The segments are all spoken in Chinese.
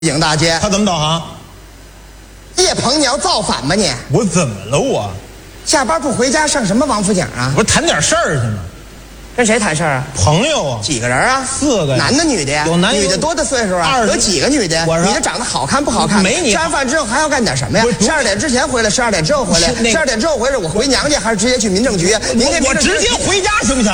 景大街， 他怎么导航？ 叶鹏，你要造反吗你？ 我怎么了我？ 下班不回家上什么王府井啊？ 不是谈点事儿去吗？ 跟谁谈事儿啊？ 朋友啊， 几个人啊 ？4个呀。 男的女的呀？ 有男女的多大岁数啊？ 20 有几个女的？ 我说女的长得好看不好看？ 没你吃完饭之后还要干点什么呀？12点之前回来，12点之后回来，12点之后回来，我回娘家还是直接去民政局？您这我直接回家行不行？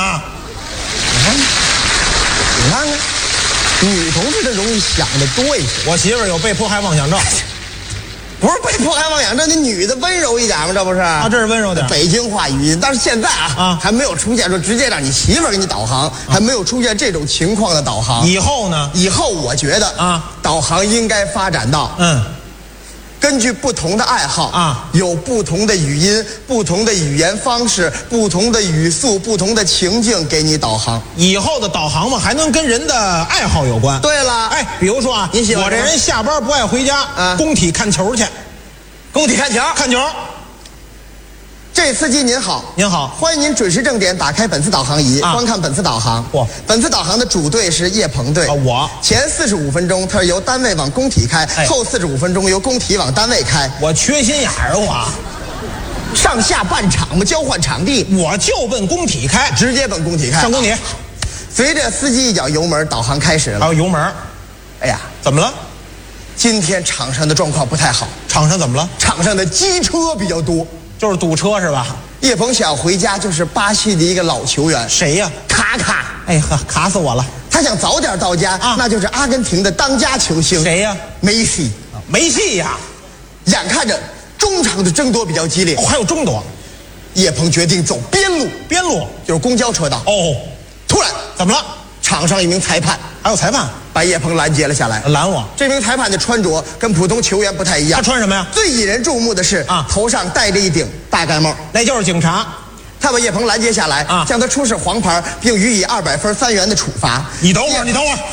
你看看，女同志的容易想的多一些。 我媳妇儿有被迫害妄想症。 不是被迫害妄想症，那女的温柔一点吗？这不是啊，这是温柔点。 北京话语音，但是现在还没有出现说直接让你媳妇儿给你导航，还没有出现这种情况的导航。 以后呢？ 以后我觉得导航应该发展到根据不同的爱好有不同的语音、不同的语言方式、不同的语速、不同的情境给你导航。 以后的导航嘛，还能跟人的爱好有关。 对了， 哎，比如说啊， 你喜欢我这人下班不爱回家，工体看球去。 工体看球， 看球。 这司机您好， 您好， 欢迎您准时正点打开本次导航仪，观看本次导航。本次导航的主队是叶鹏队。 我前45分钟它是由单位往工体开，后45分钟由工体往单位开。 我缺心眼儿我。 上下半场嘛，交换场地， 我就奔工体开， 直接奔工体开。 上工体。 随着司机一脚油门，导航开始了。 还有油门。 哎呀， 怎么了？ 今天场上的状况不太好。 场上怎么了？ 场上的机车比较多， 就是堵车是吧？ 叶鹏想回家，就是巴西的一个老球员， 谁呀？ 卡卡。 哎呵，卡死我了。 他想早点到家，那就是阿根廷的当家球星。 谁呀？ 梅西。 梅西呀！ 眼看着中场的争夺比较激烈， 还有争夺。 叶鹏决定走边路， 边路就是公交车道。突然怎么了？ 场上一名裁判， 还有裁判把叶鹏拦截了下来。 拦我？ 这名裁判的穿着跟普通球员不太一样。 他穿什么呀？ 最引人注目的是头上戴着一顶大盖帽， 那就是警察。 他把叶鹏拦截下来，向他出示黄牌，并予以200分3元的处罚。 你等会儿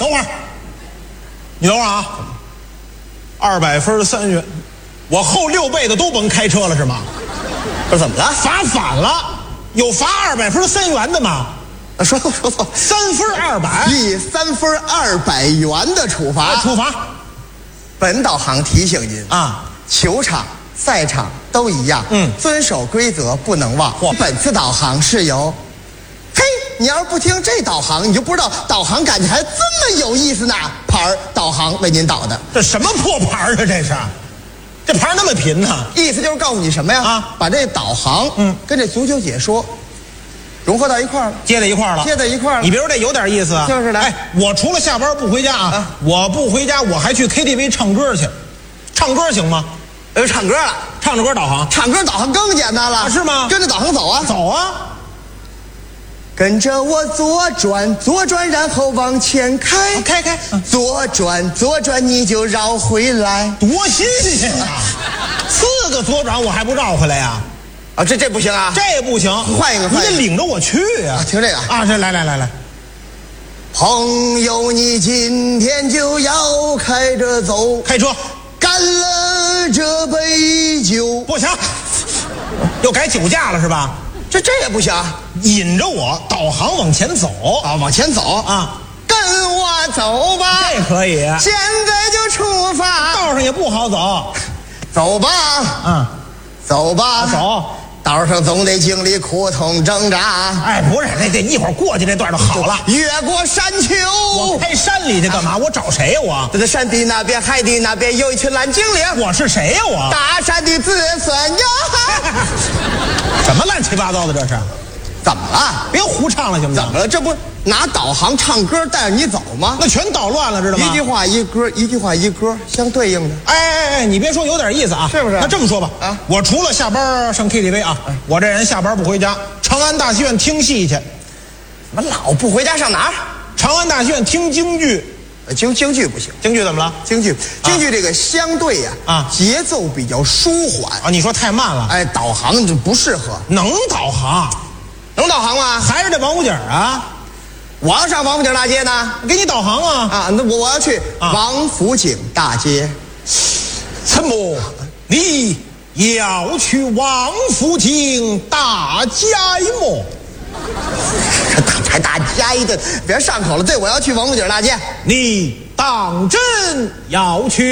啊！200分3元，我后6辈子都甭开车了是吗？ 这怎么了？ 罚反了，有罚200分3元的吗？ 说错，3 分200， 以3分200元的处罚。 处罚。 本导航提醒您球场、赛场都一样，遵守规则不能忘。本次导航是由，你要是不听这导航，你就不知道导航感觉还这么有意思呢。牌导航为您导的， 这什么破牌啊？这牌那么贫呢？ 意思就是告诉你什么呀？把这导航跟这足球解说融合到一块儿了， 接在一块儿了。你别说这有点意思啊， 就是的。 我除了下班不回家我不回家，我还去 KTV 唱歌去，唱歌行吗？ 唱歌了， 唱着歌导航， 唱歌导航更简单了， 是吗？ 跟着导航走啊， 走啊， 跟着我左转，然后往前开，左转，你就绕回来， 多新鲜啊！4个左转我还不绕回来呀？ 这不行啊， 这不行， 换一个， 你得领着我去呀！ 听这个这来， 朋友，你今天就要开着走， 开车， 干了这杯酒， 不行，又改酒驾了是吧？ 这也不行， 引着我导航往前走往前走跟我走吧， 这可以， 现在就出发， 道上也不好走， 走吧，走吧， 走。 道上总得经历苦痛挣扎。 不是，这一会儿过去这段就好了。 越过山丘， 我开山里去干嘛？我找谁呀？我在山的那边，海的那边有一群蓝精灵。 我是谁呀？我大山的子孙呀！ 什么乱七八糟的这是？ 怎么了？ 别胡唱了行不行？ 怎么了？这不拿导航唱歌带着你走吗？ 那全捣乱了，知道吗？ 一句话一歌，一句话一歌，相对应的。 你别说，有点意思啊， 是不是？ 那这么说吧，我除了下班上 KTV 我这人下班不回家，长安大戏院听戏去。 怎么老不回家上哪儿？ 长安大戏院听京剧。 京剧不行。 京剧怎么了？ 京剧这个相对节奏比较舒缓你说太慢了。 导航就不适合。 能导航？ 能导航吗？ 还是这王府井啊？ 我要上王府井大街呢， 给你导航那我要去王府井大街。 陈某，你要去王府井大街么？ 还打加一顿，别上口了。对，我要去王府井大街。 你到当真要去。